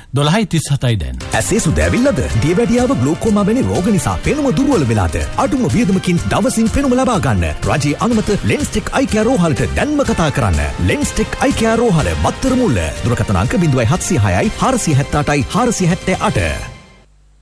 12:37යි දැන්. ඇසේ සුද ඇවිල්ලාද? දියවැඩියාව ග්ලූකෝමා වැනි රෝග නිසා පෙනුම දුර්වල වෙලාද? අඩුම වියදමකින් දවසින් පෙනුම ලබා ගන්න. රජයේ අනුමත ලෙන්ස්ටෙක් අයි කෙයාර් රෝහලට දැන්ම කතා කරන්න. ලෙන්ස්ටෙක් අයි කෙයාර් රෝහල මත්තර මුල්ල. දුරකථන අංක 0706 478 478.